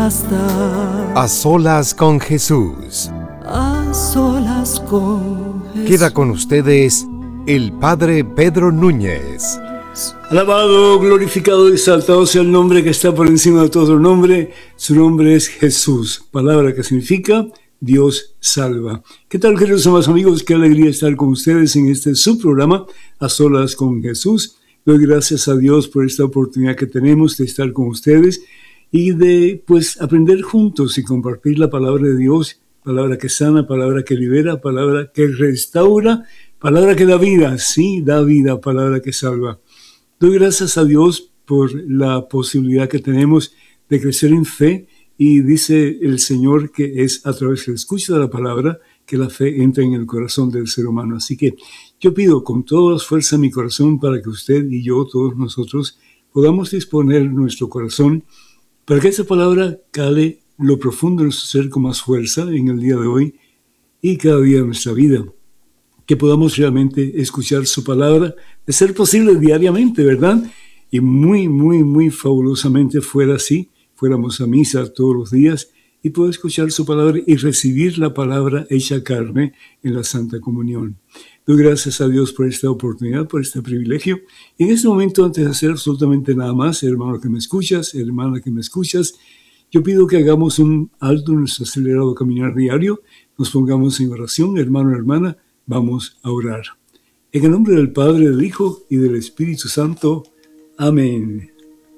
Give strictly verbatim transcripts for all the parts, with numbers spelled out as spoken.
basta. A solas con Jesús. A solas con Jesús. Queda con ustedes el Padre Pedro Núñez. Alabado, glorificado y exaltado sea el nombre que está por encima de todo nombre. Su nombre es Jesús, palabra que significa Dios salva. ¿Qué tal, queridos amados amigos? Qué alegría estar con ustedes en este subprograma, A Solas con Jesús. Doy gracias a Dios por esta oportunidad que tenemos de estar con ustedes y de, pues, aprender juntos y compartir la palabra de Dios, palabra que sana, palabra que libera, palabra que restaura, palabra que da vida, sí, da vida, palabra que salva. Doy gracias a Dios por la posibilidad que tenemos de crecer en fe, y dice el Señor que es a través del escucho de la palabra que la fe entra en el corazón del ser humano. Así que yo pido con toda la fuerza de mi corazón para que usted y yo, todos nosotros, podamos disponer nuestro corazón para que esa palabra cale lo profundo de nuestro ser con más fuerza en el día de hoy y cada día de nuestra vida. Que podamos realmente escuchar su palabra, de ser posible diariamente, ¿verdad? Y muy, muy, muy fabulosamente fuera así, fuéramos a misa todos los días y poder escuchar su palabra y recibir la palabra hecha carne en la Santa Comunión. Doy gracias a Dios por esta oportunidad, por este privilegio. Y en este momento, antes de hacer absolutamente nada más, hermano que me escuchas, hermana que me escuchas, yo pido que hagamos un alto en nuestro acelerado caminar diario, nos pongamos en oración, hermano, hermana, vamos a orar. En el nombre del Padre, del Hijo y del Espíritu Santo. Amén.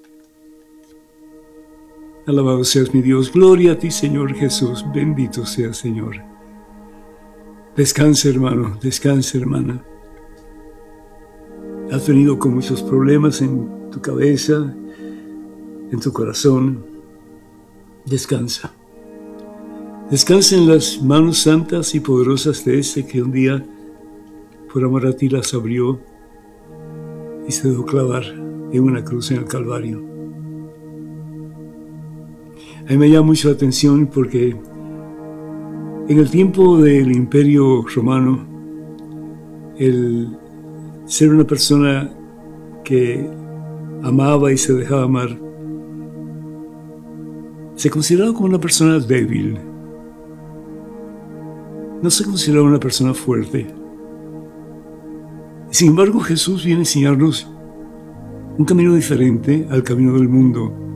Alabado seas mi Dios, gloria a ti, Señor Jesús, bendito seas, Señor. Descansa, hermano, descansa, hermana. Has venido con muchos problemas en tu cabeza, en tu corazón. Descansa. Descansa en las manos santas y poderosas de ese que un día, por amor a ti, las abrió y se dejó clavar en una cruz en el Calvario. A mí me llama mucho la atención porque en el tiempo del Imperio Romano, el ser una persona que amaba y se dejaba amar se consideraba como una persona débil. No se consideraba una persona fuerte. Sin embargo, Jesús viene a enseñarnos un camino diferente al camino del mundo.